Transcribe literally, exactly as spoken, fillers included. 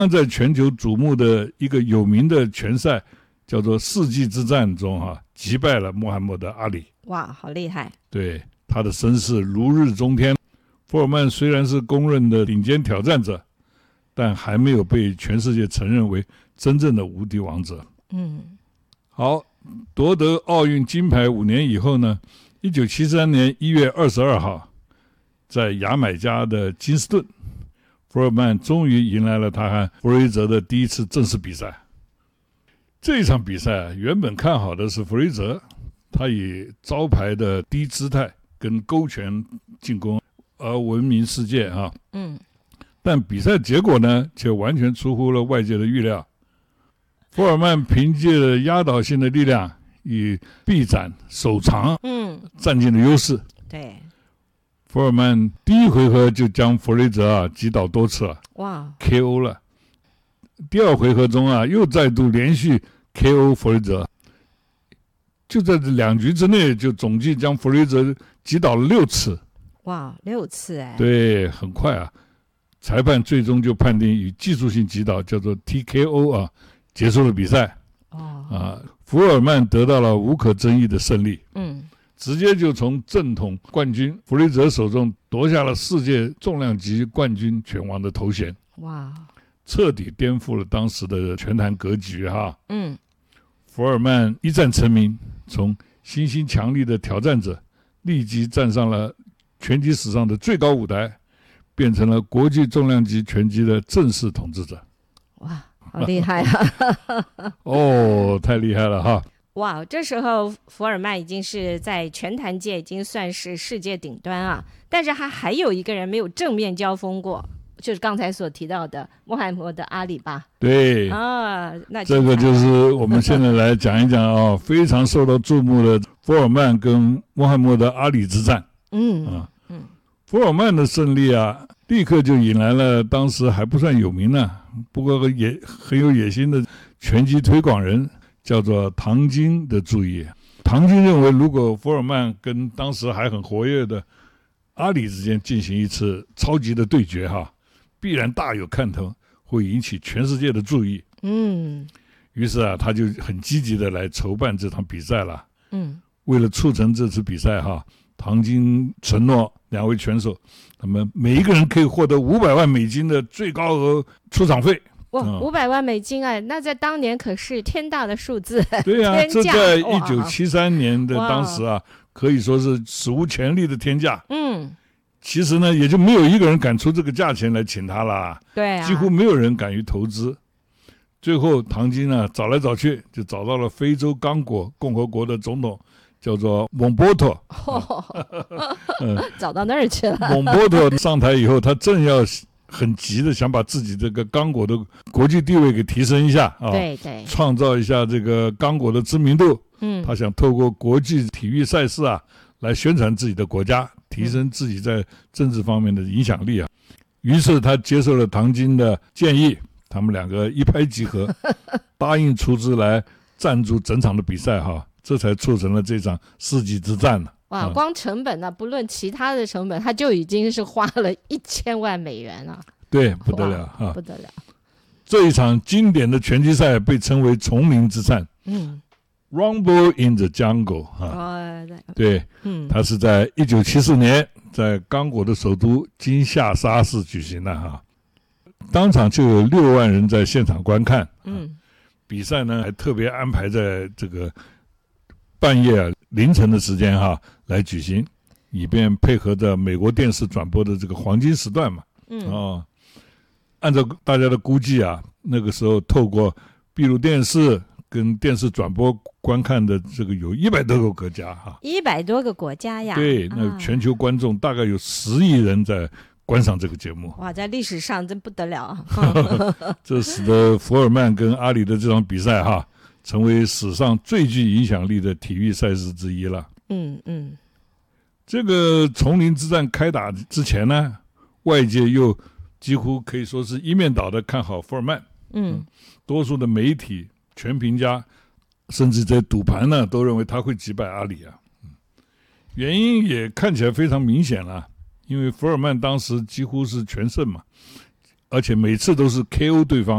在全球瞩目的一个有名的拳赛叫做世纪之战中啊，击败了穆罕默德阿里。 哇，好厉害！ 对，他的声势如日中天。福尔曼虽然是公认的顶尖挑战者，但还没有被全世界承认为真正的无敌王者。 嗯， 好，夺得奥运金牌五年以后呢，一九七三年一月二十二号，在牙买加的金斯顿，福尔曼终于迎来了他和弗雷泽的第一次正式比赛。这一场比赛原本看好的是弗雷泽，他以招牌的低姿态跟勾拳进攻而闻名世界啊。 嗯， 但比赛结果呢，却完全出乎了外界的预料。福尔曼凭借着压倒性的力量，以臂展手长， 嗯， 占尽了优势。 对， 福尔曼第一回合就将弗雷泽啊击倒多次了， 哇 ，K O 了。第二回合中啊，又再度连续 K O 弗雷泽，就在这两局之内，就总计将弗雷泽击倒了六次。 哇，六次哎！ 对，很快啊。裁判最终就判定以技术性击倒，叫做 T K O 啊，结束了比赛。 哦， 啊，福尔曼得到了无可争议的胜利。 嗯， 直接就从正统冠军弗雷泽手中夺下了世界重量级冠军拳王的头衔。 哇， 彻底颠覆了当时的拳坛格局哈。 嗯， 福尔曼一战成名，从新兴强力的挑战者，立即站上了拳击史上的最高舞台，变成了国际重量级拳击的正式统治者。 哇，好厉害啊！ 哦，太厉害了哈！ 哇，这时候福尔曼已经是在拳坛界已经算是世界顶端啊，但是他还有一个人没有正面交锋过，就是刚才所提到的穆罕默德阿里吧？ 对啊，那这个就是我们现在来讲一讲啊、哦，非常受到注目的福尔曼跟穆罕默德阿里之战。 嗯啊， 嗯， 福尔曼的胜利啊，立刻就引来了当时还不算有名呢，不过也很有野心的拳击推广人，叫做唐金的注意。唐金认为，如果福尔曼跟当时还很活跃的阿里之间进行一次超级的对决哈，必然大有看头，会引起全世界的注意。 嗯， 于是啊，他就很积极的来筹办这场比赛了。 嗯， 为了促成这次比赛哈，唐金承诺两位拳手，他们每一个人可以获得五百万美金的最高额出场费。 哇，五百万美金啊，那在当年可是天大的数字。 对啊，这在一九七三年的当时啊，可以说是史无前例的天价。 嗯， 其实呢，也就没有一个人敢出这个价钱来请他了。 对啊， 几乎没有人敢于投资。最后，唐金呢找来找去，就找到了非洲刚果共和国的总统，叫做蒙波托。 哦嗯、 找到那儿去了。 蒙波托上台以后，他正要很急的想把自己这个刚果的国际地位给提升一下啊， 对对， 创造一下这个刚果的知名度。 嗯， 他想透过国际体育赛事啊，来宣传自己的国家，提升自己在政治方面的影响力啊。于是他接受了唐金的建议，他们两个一拍即合，答应出资来赞助整场的比赛哈，这才促成了这场世纪之战了。 哇，光成本呢、啊，不论其他的成本，他就已经是花了一千万美元了。 对，不得了哈， 不得了！ 这一场经典的拳击赛被称为丛林之战。 嗯 ，Rumble in the Jungle 哈、 哦， 对， 嗯， 它是在一九七四年在刚果的首都金夏沙市举行的哈，当场就有六万人在现场观看。 嗯， 比赛呢还特别安排在这个半夜、啊、凌晨的时间哈来举行，以便配合着美国电视转播的这个黄金时段嘛。 嗯， 哦，按照大家的估计啊，那个时候透过闭路电视跟电视转播观看的这个有一百多个国家哈， 一百多个国家呀。 对，那全球观众大概有十亿人在观赏这个节目。 哇，在历史上真不得了。 这使得福尔曼跟阿里的这场比赛哈，成为史上最具影响力的体育赛事之一了。 嗯嗯， 这个丛林之战开打之前呢，外界又几乎可以说是一面倒的看好福尔曼。 嗯， 多数的媒体、全评家，甚至在赌盘呢，都认为他会击败阿里啊。原因也看起来非常明显了，因为福尔曼当时几乎是全胜嘛，而且每次都是 K O 对方。